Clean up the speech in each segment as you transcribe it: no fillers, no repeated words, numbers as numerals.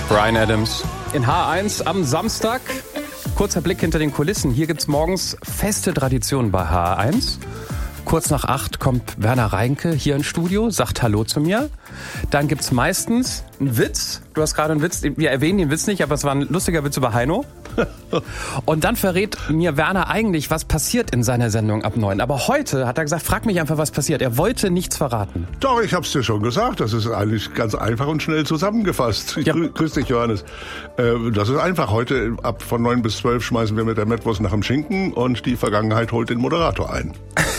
Bryan Adams in H1 am Samstag. Kurzer Blick hinter den Kulissen. Hier gibt's morgens feste Traditionen bei H1. Kurz nach 8 kommt Werner Reinke hier ins Studio, sagt Hallo zu mir. Dann gibt's meistens einen Witz. Du hast gerade einen Witz, wir erwähnen den Witz nicht, aber es war ein lustiger Witz über Heino. Und dann verrät mir Werner eigentlich, was passiert in seiner Sendung ab 9. Aber heute hat er gesagt, frag mich einfach, was passiert. Er wollte nichts verraten. Doch, ich hab's dir schon gesagt. Das ist eigentlich ganz einfach und schnell zusammengefasst. Ja. Grüß dich, Johannes. Das ist einfach. Heute ab von 9 bis 12 schmeißen wir mit der Metwurst nach dem Schinken und die Vergangenheit holt den Moderator ein.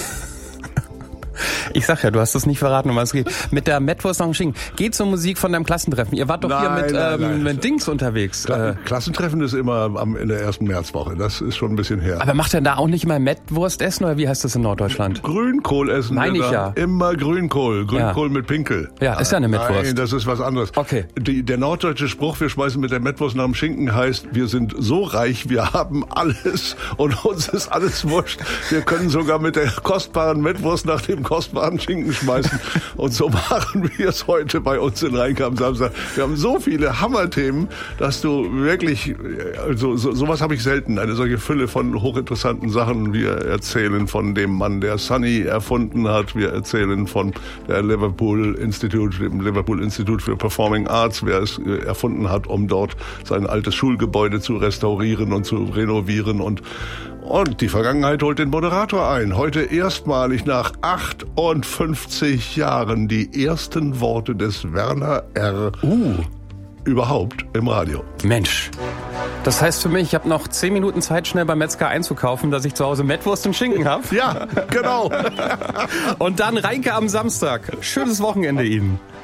Ich sag ja, du hast es nicht verraten, um was es geht. Mit der Metwurst nach dem Schinken. Geht um Musik von deinem Klassentreffen. Ihr wart doch mit Dings unterwegs. Klassentreffen ist immer in der ersten Märzwoche. Das ist schon ein bisschen her. Aber macht er da auch nicht mal Metwurst essen oder wie heißt das in Norddeutschland? Grünkohl essen. Meine ich ja. Immer Grünkohl. Grünkohl Ja. mit Pinkel. Ja, ist ja eine Metwurst. Nein, das ist was anderes. Okay. Der norddeutsche Spruch, wir schmeißen mit der Metwurst nach dem Schinken, heißt, wir sind so reich, wir haben alles und uns ist alles wurscht. Wir können sogar mit der kostbaren Metwurst nach dem kostbaren Schinken schmeißen. Und so machen wir es heute bei uns in Reinke am Samstag. Wir haben so viele Hammerthemen, dass du wirklich, also sowas habe ich selten, eine solche Fülle von hochinteressanten Sachen. Wir erzählen von dem Mann, der Sunny erfunden hat. Wir erzählen von der dem Liverpool Institute für Performing Arts, wer es erfunden hat, um dort sein altes Schulgebäude zu restaurieren und zu renovieren. Und die Vergangenheit holt den Moderator ein. Heute erstmalig nach 58 Jahren die ersten Worte des Werner R. Überhaupt im Radio. Mensch. Das heißt für mich, ich habe noch 10 Minuten Zeit, schnell beim Metzger einzukaufen, dass ich zu Hause Metwurst und Schinken habe. Ja, genau. Und dann Reinke am Samstag. Schönes Wochenende Ihnen.